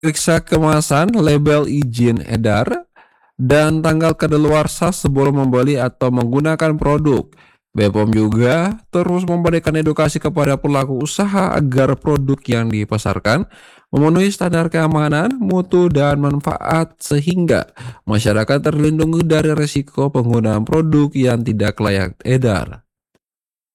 Periksa kemasan, label izin edar, dan tanggal kadaluarsa sebelum membeli atau menggunakan produk. BPOM juga terus memberikan edukasi kepada pelaku usaha agar produk yang dipasarkan memenuhi standar keamanan, mutu, dan manfaat sehingga masyarakat terlindungi dari risiko penggunaan produk yang tidak layak edar.